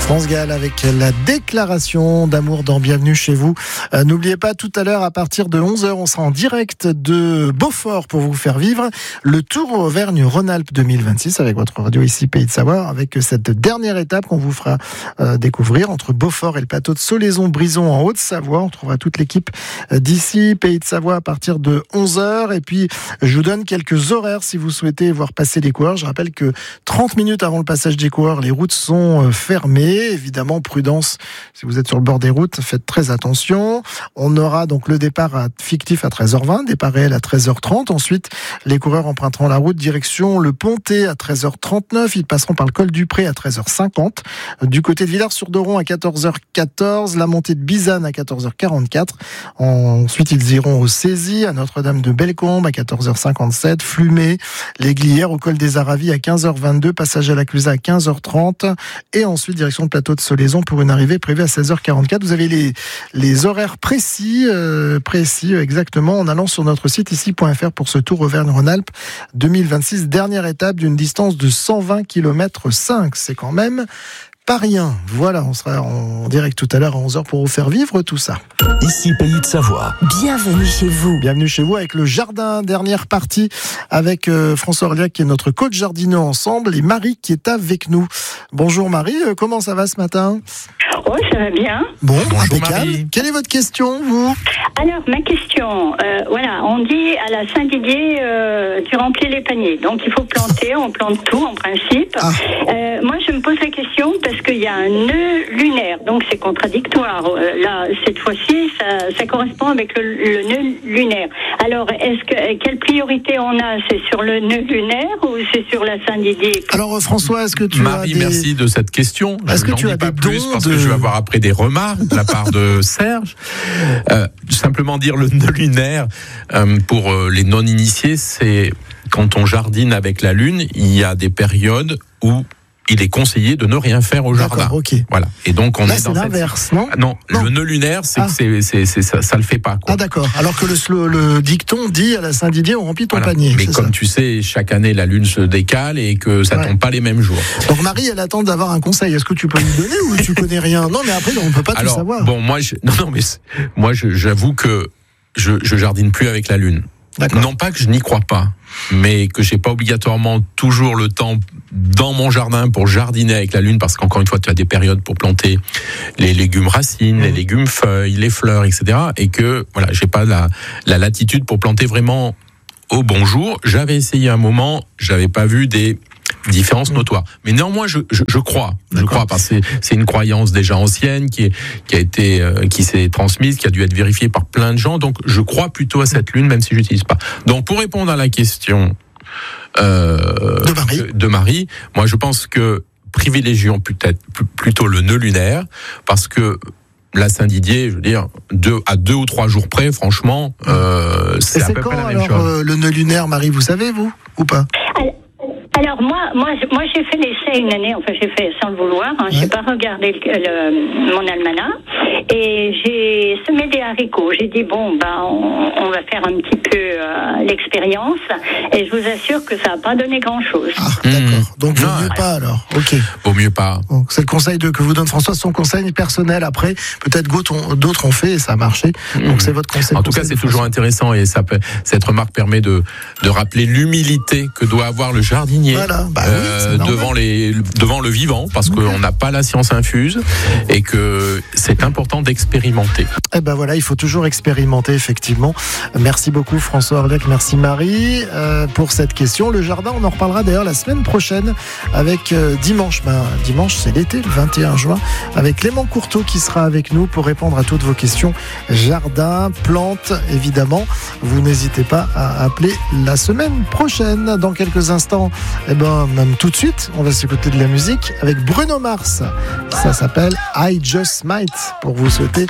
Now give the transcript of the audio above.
France Gall avec la déclaration d'amour dans Bienvenue chez vous. N'oubliez pas, tout à l'heure, à partir de 11h, on sera en direct de Beaufort pour vous faire vivre le Tour Auvergne-Rhône-Alpes 2026 avec votre radio ici Pays de Savoie, avec cette dernière étape qu'on vous fera découvrir entre Beaufort et le plateau de Solaison-Brison en Haute-Savoie. On trouvera toute l'équipe d'ici Pays de Savoie à partir de 11h. Et puis, je vous donne quelques horaires si vous souhaitez voir passer les coureurs. Je rappelle que 30 minutes avant le passage des coureurs, les routes sont fermées. Évidemment, prudence, si vous êtes sur le bord des routes, faites très attention. On aura donc le départ fictif à 13h20, départ réel à 13h30. Ensuite, les coureurs emprunteront la route direction le Pontet à 13h39. Ils passeront par le col du Pré à 13h50. Du côté de Villars-sur-Doron à 14h14. La montée de Bizanne à 14h44. Ensuite, ils iront au Cézy, à Notre-Dame-de-Bellecombe à 14h57. Flumet, les Glières au col des Aravis à 15h22. Passage à la Clusaz à 15h30. Et ensuite, direction le plateau de Solaison pour une arrivée prévue à 16h44. Vous avez les horaires précis exactement en allant sur notre site ici.fr pour ce Tour Auvergne-Rhône-Alpes 2026, dernière étape d'une distance de 120 km 5. C'est quand même pas rien. Voilà, on sera en direct tout à l'heure à 11h pour vous faire vivre tout ça. Ici Pays de Savoie. Bienvenue chez vous. Bienvenue chez vous avec le jardin, dernière partie avec François Orliac qui est notre coach jardineux ensemble et Marie qui est avec nous. Bonjour Marie, comment ça va ce matin ? Oh, ça va bien. Bon, Bonjour impeccable. Marie. Quelle est votre question, vous ? Alors, ma question, voilà, on dit à la Saint-Didier, tu remplis les paniers. Donc, il faut planter, on plante tout en principe. Ah. Moi, je me pose la question parce qu'il y a un nœud lunaire, donc c'est contradictoire. Là, cette fois-ci, ça correspond avec le nœud lunaire. Alors, quelle priorité on a ? C'est sur le nœud lunaire ou c'est sur la Saint-Didier ? Alors François, est-ce que tu Marie, as des... merci de cette question. Est-ce que je tu n'en as dis pas des plus dons parce de- que je vais avoir après des remarques de la part de Serge. Simplement dire le nœud lunaire, pour les non-initiés, c'est quand on jardine avec la lune, il y a des périodes où il est conseillé de ne rien faire au jardin. D'accord, ok. Voilà. Et donc on Là, est c'est dans l'inverse, non ? Ah non, Non. le nœud lunaire, c'est Ah. que ça le fait pas, quoi. Ah d'accord, alors que le dicton dit à la Saint-Didier, on remplit ton Voilà. panier. Mais c'est comme ça. tu sais, chaque année la lune se décale et que ça Ouais. tombe pas les mêmes jours. Donc Marie, elle attend d'avoir un conseil. Est-ce que tu peux lui donner ou tu connais rien ? Non, mais après, on peut pas tout savoir. bon, moi, j'avoue que je jardine plus avec la lune. D'accord. Non pas que je n'y crois pas, mais que j'ai pas obligatoirement toujours le temps dans mon jardin pour jardiner avec la lune, parce qu'encore une fois, tu as des périodes pour planter les légumes racines, les légumes feuilles, les fleurs, etc. Et que voilà, j'ai pas la latitude pour planter vraiment au bon jour. J'avais essayé un moment, j'avais pas vu des différences notoires. Mais néanmoins, je crois. Je crois parce que c'est une croyance déjà ancienne qui s'est transmise, qui a dû être vérifiée par plein de gens. Donc, je crois plutôt à cette lune, même si je l'utilise pas. Donc, pour répondre à la question de Marie, moi, je pense que privilégions peut-être plutôt le nœud lunaire, parce que la Saint-Didier, je veux dire, à 2 ou 3 jours près, franchement, c'est à peu quand près la même alors chose. le nœud lunaire, Marie, vous savez, vous ? Ou pas ? Alors moi j'ai fait l'essai une année, enfin j'ai fait sans le vouloir, j'ai pas regardé mon almanach et j'ai semé des haricots. J'ai dit on va faire un petit peu l'expérience et je vous assure que ça n'a pas donné grand chose. Ah, d'accord. Donc, vaut mieux pas alors. Ok. Vaut mieux pas. Donc, c'est le conseil que vous donne François, son conseil personnel. Après, peut-être d'autres ont fait et ça a marché. Donc, c'est votre conseil. En tout cas, c'est toujours intéressant et cette remarque permet de rappeler l'humilité que doit avoir le jardinier. Voilà, oui, devant le vivant, parce qu'on n'a pas la science infuse et que c'est important d'expérimenter. Eh ben voilà, il faut toujours expérimenter, effectivement. Merci beaucoup François Orliac, merci Marie pour cette question. Le jardin, on en reparlera d'ailleurs la semaine prochaine avec dimanche. Dimanche, c'est l'été, le 21 juin, avec Clément Courteau qui sera avec nous pour répondre à toutes vos questions. Jardin, plantes, évidemment. Vous n'hésitez pas à appeler la semaine prochaine. Dans quelques instants, même tout de suite, on va s'écouter de la musique avec Bruno Mars. Ça s'appelle I Just Might, pour vous souhaiter